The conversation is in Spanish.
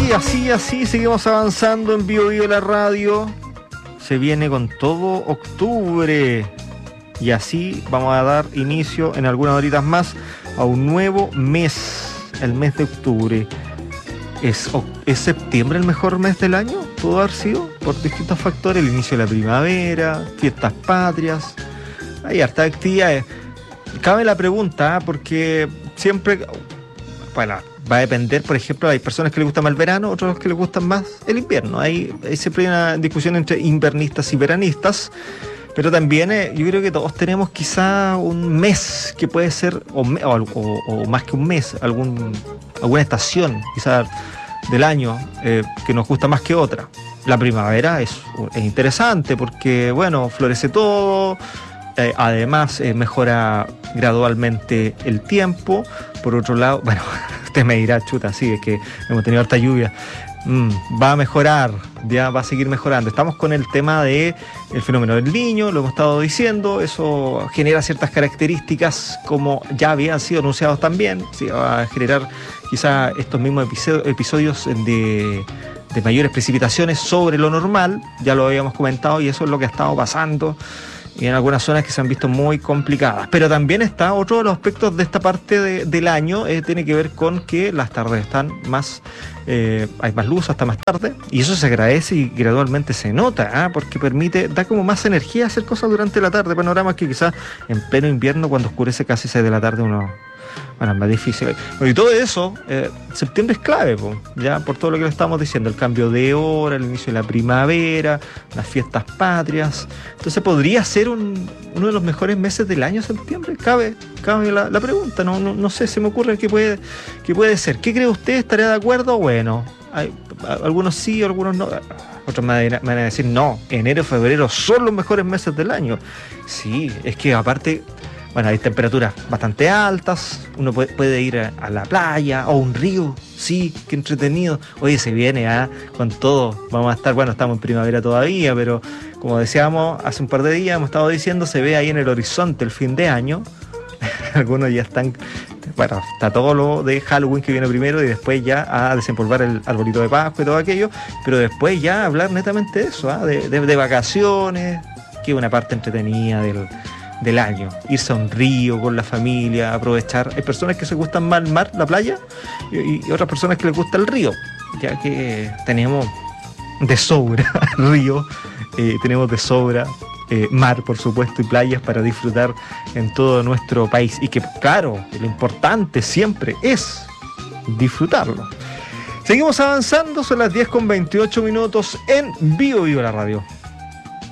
así seguimos avanzando en Bio Bio la radio. Se viene con todo octubre. Y así vamos a dar inicio en algunas horitas más a un nuevo mes, el mes de octubre. ¿Es septiembre el mejor mes del año? Pudo haber sido por distintos factores, el inicio de la primavera, fiestas patrias, hay hartas actividades. Cabe la pregunta, porque siempre, bueno, va a depender, por ejemplo, hay personas que les gusta más el verano, otros que les gustan más el invierno. Hay siempre una discusión entre invernistas y veranistas. Pero también yo creo que todos tenemos quizá un mes que puede ser, o más que un mes, alguna estación quizá del año que nos gusta más que otra. La primavera es interesante porque, bueno, florece todo, además mejora gradualmente el tiempo. Por otro lado, bueno, usted me dirá, chuta, sí, es que hemos tenido harta lluvia. Va a mejorar, ya va a seguir mejorando. Estamos con el tema del fenómeno del Niño, lo hemos estado diciendo, eso genera ciertas características como ya habían sido anunciados también, ¿sí? Va a generar quizá estos mismos episodios de mayores precipitaciones sobre lo normal, ya lo habíamos comentado y eso es lo que ha estado pasando y en algunas zonas que se han visto muy complicadas. Pero también está otro de los aspectos de esta parte del año, tiene que ver con que las tardes están más, hay más luz hasta más tarde, y eso se agradece y gradualmente se nota, porque da como más energía a hacer cosas durante la tarde, panoramas que quizás en pleno invierno, cuando oscurece casi 6 de la tarde, es más difícil. Y todo eso, septiembre es clave, ya por todo lo que le estamos diciendo, el cambio de hora, el inicio de la primavera, las fiestas patrias. Entonces podría ser uno de los mejores meses del año, septiembre. Cabe la pregunta, no sé, se me ocurre que puede ser. ¿Qué cree usted? ¿Estaría de acuerdo? Bueno, algunos sí, algunos no. Otros me van a decir, no, enero y febrero son los mejores meses del año. Sí, es que aparte, bueno, hay temperaturas bastante altas, uno puede ir a la playa o a un río, sí, qué entretenido. Oye, se viene con todo, vamos a estar, bueno, estamos en primavera todavía, pero como decíamos hace un par de días, hemos estado diciendo, se ve ahí en el horizonte el fin de año. Algunos ya están, bueno, está todo lo de Halloween que viene primero y después ya a desempolvar el arbolito de Pascua y todo aquello, pero después ya hablar netamente de eso, de vacaciones, que es una parte entretenida del año, irse a un río con la familia, aprovechar. Hay personas que se gustan más el mar, la playa, y otras personas que les gusta el río, ya que tenemos de sobra río, tenemos de sobra mar, por supuesto, y playas para disfrutar en todo nuestro país, y que, claro, lo importante siempre es disfrutarlo. Seguimos avanzando, son las 10:28 en Bio Bio la radio.